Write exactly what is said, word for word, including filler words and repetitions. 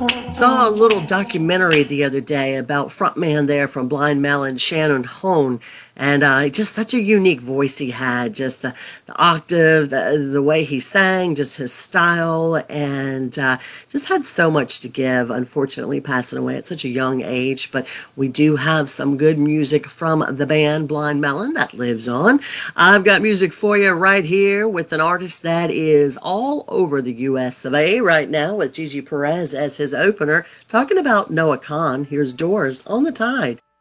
Saw a little documentary the other day about frontman there from Blind Melon, Shannon Hone, and uh, just such a unique voice he had. Just the, the octave, the the way he sang, just his style, and uh, just had so much to give. Unfortunately, passing away at such a young age, but we do have some good music from the band Blind Melon that lives on. I've got music for you right here with an artist that is all over the U S of A right now with Gigi Perez as his opener, talking about Noah Kahan. Here's Doors on the Tide.